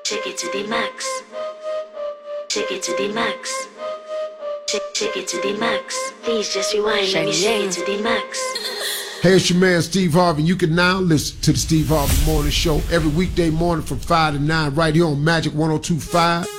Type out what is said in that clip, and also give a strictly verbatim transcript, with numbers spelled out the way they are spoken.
Take it to the max. Take it to the max. Take, take it to the max. Please just rewind. Let me shake it to the max. Hey, it's your man Steve Harvey. You can now listen to the Steve Harvey Morning Show every weekday morning from five to nine right here on Magic one oh two point five.